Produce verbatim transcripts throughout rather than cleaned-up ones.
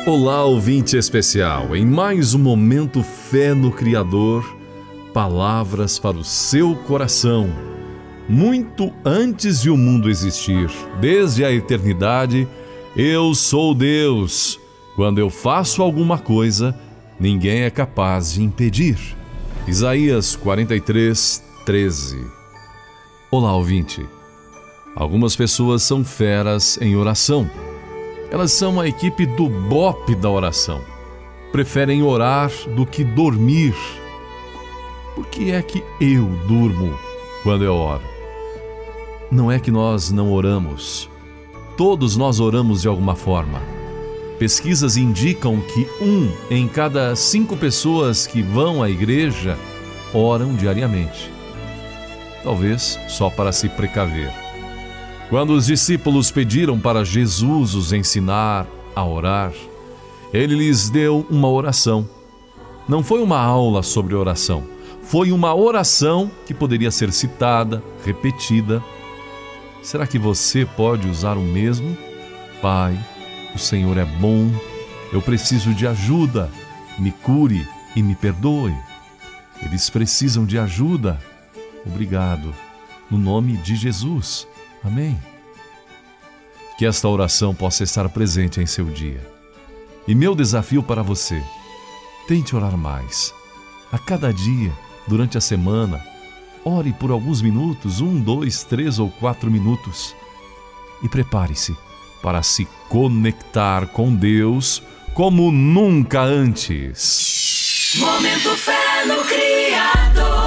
Olá, ouvinte especial, em mais um momento Fé no Criador, palavras para o seu coração. Muito antes de o mundo existir, desde a eternidade, eu sou Deus. Quando eu faço alguma coisa, ninguém é capaz de impedir. Isaías quarenta e três, treze. Olá, ouvinte. Algumas pessoas são feras em oração. Elas são a equipe do bope da oração. Preferem orar do que dormir. Por que é que eu durmo quando eu oro? Não é que nós não oramos. Todos nós oramos de alguma forma. Pesquisas indicam que um em cada cinco pessoas que vão à igreja oram diariamente. Talvez só para se precaver. Quando os discípulos pediram para Jesus os ensinar a orar, ele lhes deu uma oração. Não foi uma aula sobre oração, foi uma oração que poderia ser citada, repetida. Será que você pode usar o mesmo? Pai, o Senhor é bom, eu preciso de ajuda, me cure e me perdoe. Eles precisam de ajuda. Obrigado, no nome de Jesus. Amém. Que esta oração possa estar presente em seu dia. E meu desafio para você, tente orar mais. A cada dia, durante a semana, ore por alguns minutos, um, dois, três ou quatro minutos. E prepare-se para se conectar com Deus como nunca antes. Momento Fé no Criador.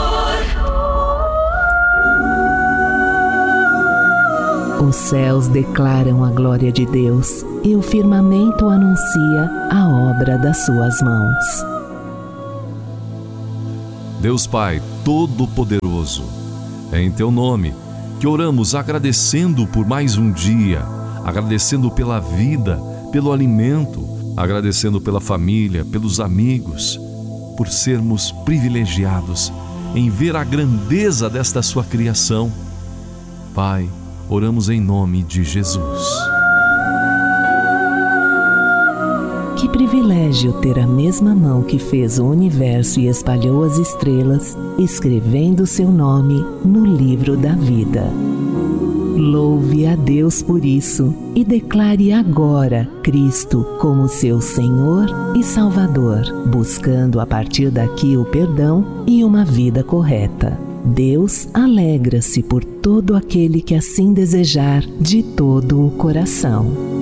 Os céus declaram a glória de Deus e o firmamento anuncia a obra das suas mãos. Deus Pai Todo-Poderoso, é em Teu nome que oramos agradecendo por mais um dia, agradecendo pela vida, pelo alimento, agradecendo pela família, pelos amigos, por sermos privilegiados em ver a grandeza desta Sua criação. Pai, oramos em nome de Jesus. Que privilégio ter a mesma mão que fez o universo e espalhou as estrelas, escrevendo seu nome no livro da vida. Louve a Deus por isso e declare agora Cristo como seu Senhor e Salvador, buscando a partir daqui o perdão e uma vida correta. Deus alegra-se por todo aquele que assim desejar de todo o coração.